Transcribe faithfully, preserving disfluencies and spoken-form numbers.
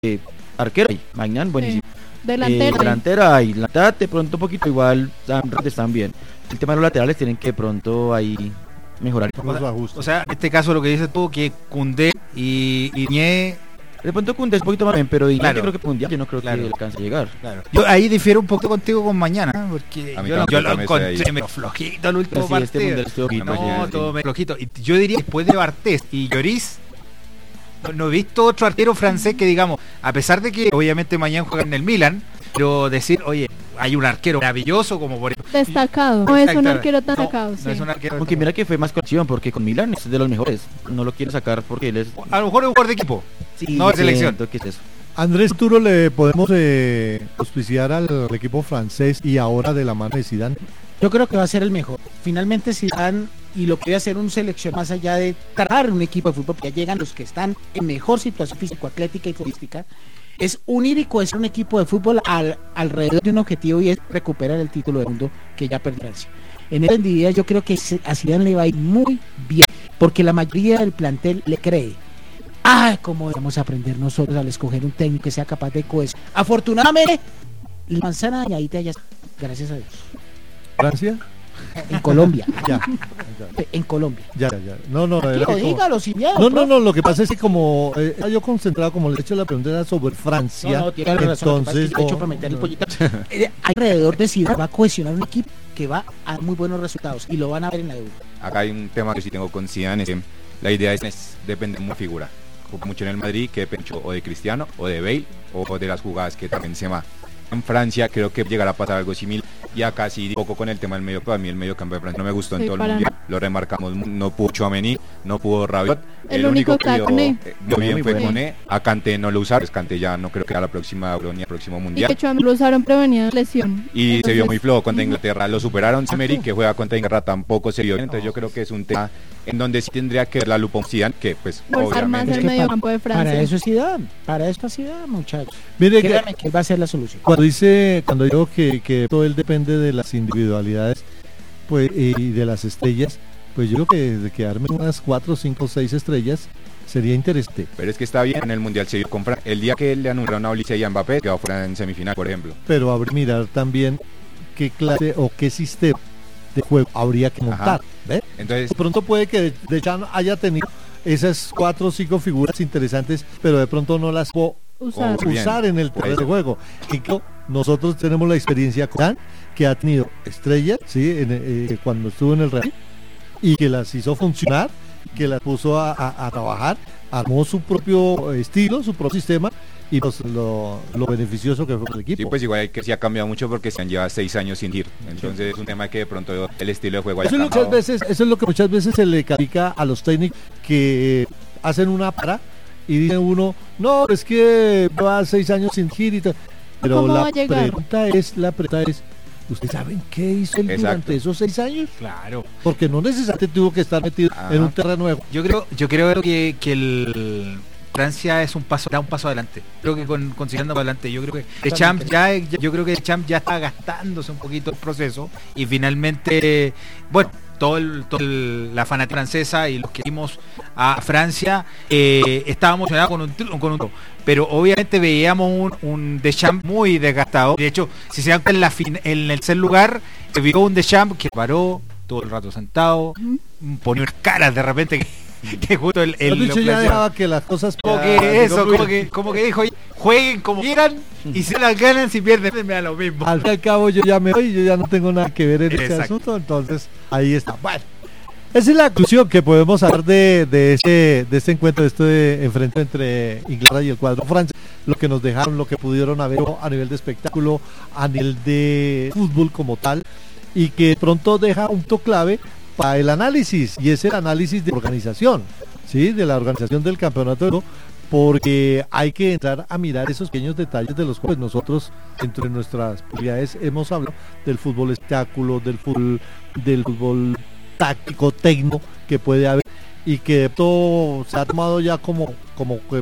eh, arquero hay, Magnan, buenísimo. Sí. Delantero. Eh, delantera hay, la mitad de pronto un poquito igual, están bien. El tema de los laterales tienen que de pronto ahí mejorar. O sea, o sea, en este caso lo que dices tú, que Koundé y Iñé... De pronto Koundé es un poquito más bien, pero claro. yo creo que Mundial yo no creo claro. que alcance a llegar. Claro. Yo ahí difiero un poco contigo con mañana, porque a mí yo, lo, yo lo me encontré medio flojito el último sí, partido. Este mundial estuvo no, no, todo medio flojito. Y yo diría después de Bartés y Lloris, no, no he visto otro arquero francés que digamos, a pesar de que obviamente mañana juega en el Milan, pero decir, oye, hay un arquero maravilloso como por ejemplo. Destacado, no es un arquero tan destacado. No, sí. no es un arquero Aunque mira que fue más conexión, porque con Milan es de los mejores. No lo quiere sacar porque él es. A lo mejor es un jugador de equipo, sí, no de selección. ¿Qué es eso? Andrés Turo le podemos eh, auspiciar al equipo francés y ahora de la mano de Zidane. Yo creo que va a ser el mejor. Finalmente Zidane y lo que voy a hacer un selección más allá de tratar un equipo de fútbol, porque ya llegan los que están en mejor situación físico-atlética y futbolística, es unir y cohesionar un equipo de fútbol al, alrededor de un objetivo y es recuperar el título del mundo que ya perdió Francia. En esa entidad yo creo que a Zidane le va a ir muy bien, porque la mayoría del plantel le cree. ¡Ay, cómo vamos a aprender nosotros al escoger un técnico que sea capaz de cohesionar! Afortunadamente, la manzana dañadita ya está, gracias a Dios. ¿Francia? En Colombia. Ya. En Colombia. Ya, ya. No, no, Tío, como... dígalo sin miedo. No, no, no, lo que pasa es que como eh, yo concentrado, como le he hecho la pregunta era sobre Francia. No, no, tiene razón. Entonces, no, hecho para meter el pollito. Eh, alrededor de Zidane va a cohesionar un equipo que va a muy buenos resultados y lo van a ver en la deuda. Acá hay un tema que sí tengo con Zidane, es que la idea es, es depende de una figura. Mucho en el Madrid que depende o de Cristiano o de Bale o de las jugadas que también se va. En Francia creo que llegará a pasar algo similar y acá sí un poco con el tema del medio campo. A mí el medio campo de Francia no me gustó en sí, todo el mundial, lo remarcamos, no pudo Chouameni, no pudo Rabiot, el, el único, único que dio, eh, dio bien fue Koné, a Kanté no lo usaron, Kanté ya no creo que a la próxima Euro ni al próximo mundial. Y que Chouameni lo usaron preveniendo lesión. Y entonces, se vio muy flojo contra Inglaterra, lo superaron, Emery que juega contra Inglaterra tampoco se vio bien, entonces yo creo que es un tema en donde sí tendría que ver la lupa Zidane, que pues Forzar obviamente más el medio campo de Francia. Para eso es Zidane, para eso es Zidane, muchachos. Mire Créame que, que él va a ser la solución. Cuando dice, cuando digo que, que todo él depende de las individualidades pues y de las estrellas, pues yo creo que de quedarme unas cuatro, cinco, seis estrellas sería interesante. Pero es que está bien, en el mundial se vio con Francia. El día que le anunciaron a Ulises y a Mbappé, quedó fuera en semifinal, por ejemplo. Pero habría que mirar también qué clase o qué sistema de juego habría que montar. ¿Ves? Entonces, de pronto puede que de Chan haya tenido esas cuatro o cinco figuras interesantes, pero de pronto no las puedo usar, usar en el terreno de juego. Y que nosotros tenemos la experiencia con Chan, que ha tenido estrellas, ¿sí? En, eh, cuando estuvo en el Real, y que las hizo funcionar, que las puso a, a, a trabajar, armó su propio estilo, su propio sistema, y pues lo, lo beneficioso que fue el equipo. Sí, pues igual que sí ha cambiado mucho porque se han llevado seis años sin ir. Entonces sí. Es un tema que de pronto el estilo de juego haya eso es cambiado. Muchas veces, eso es lo que muchas veces se le califica a los técnicos que hacen una para y dice uno, no, es que va seis años sin ir y tal. Pero la pregunta es, la pregunta es, ¿ustedes saben qué hizo él durante esos seis años? Claro. Porque no necesariamente tuvo que estar metido Ajá. en un terreno nuevo. Yo creo, yo creo que, que el Francia es un paso, da un paso adelante. Creo que con, considerando para adelante, yo creo que Deschamps ya, yo creo que Deschamps ya está gastándose un poquito el proceso y finalmente, bueno, todo el, todo el, la fanática francesa y los que vimos a Francia eh, estábamos emocionados con un con un pero obviamente veíamos un, un Deschamps muy desgastado. De hecho, si se dan cuenta en, la fin, en el tercer lugar, se vio un Deschamps que paró todo el rato sentado, uh-huh. ponía unas caras de repente que que justo el, el dicho ya dejaba que las cosas como que ya, eso como que como que dijo jueguen como quieran y si las ganan si pierden me da lo mismo. Al fin y al cabo yo ya me voy, yo ya no tengo nada que ver en Exacto. este asunto, entonces ahí está. Bueno, esa es la conclusión que podemos hablar de, de este de este encuentro, de este enfrentamiento entre Inglaterra y el cuadro Francia, lo que nos dejaron, lo que pudieron haber a nivel de espectáculo, a nivel de fútbol como tal, y que pronto deja un punto clave para el análisis, y es el análisis de organización, ¿sí? De la organización del campeonato, porque hay que entrar a mirar esos pequeños detalles de los cuales nosotros, entre nuestras posibilidades, hemos hablado del fútbol espectáculo, del fútbol, del fútbol táctico, técnico que puede haber, y que todo se ha tomado ya como, como